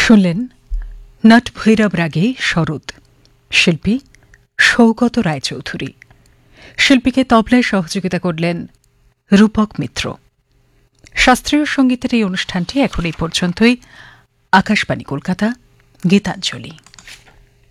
শুনলেন নটভৈরব রাগে শরৎ, শিল্পী সৌগত রায়চৌধুরী। শিল্পীকে তবলায় সহযোগিতা করলেন রূপক মিত্র। শাস্ত্রীয় সঙ্গীতের এই অনুষ্ঠানটি এখন এই পর্যন্তই। আকাশবাণী কলকাতা, গীতাঞ্জলি।